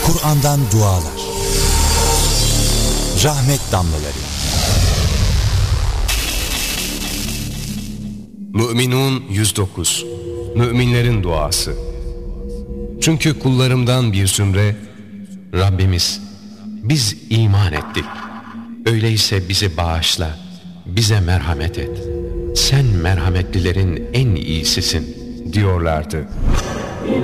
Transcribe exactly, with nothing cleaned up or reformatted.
Kur'an'dan dualar. Rahmet damlaları. Mü'minun yüz dokuz. Müminlerin duası. Çünkü kullarımdan bir zümre, Rabbimiz biz iman ettik. Öyleyse bizi bağışla, bize merhamet et. Sen merhametlilerin en iyisisin diyorlardı.